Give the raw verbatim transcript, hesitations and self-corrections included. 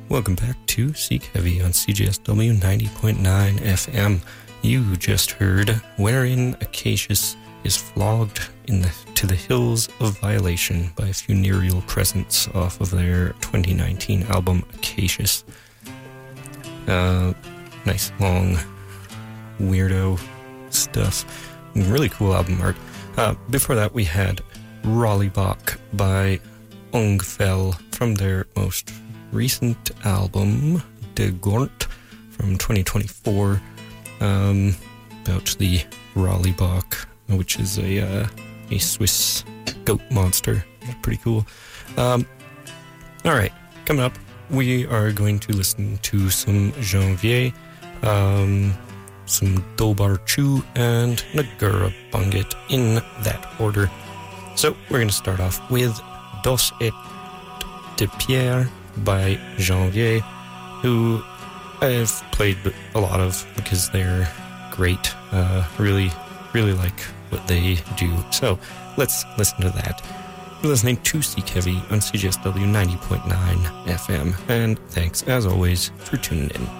Welcome back to Seek Heavy on C J S W ninety point nine F M. You just heard Wherein Acacius is Flogged in the, to the Hills of Violation by Funereal Presence off of their twenty nineteen album Acacius. Uh, nice long weirdo stuff. Really cool album art. Uh, before that we had Rollibach by Ungfell from their most recent album De Gort from twenty twenty-four, um, about the Rollibach, which is a uh, a Swiss goat monster. Pretty cool. Um, all right, coming up, we are going to listen to some Janvier, um, some Dobar Chu, and Nagura Bunget in that order. So we're going to start off with Dos et de Pierre by Janvier, who I've played a lot of because they're great. Uh, really, really like what they do. So let's listen to that. You're listening to Seek Heavy on C J S W ninety point nine F M, and thanks as always for tuning in.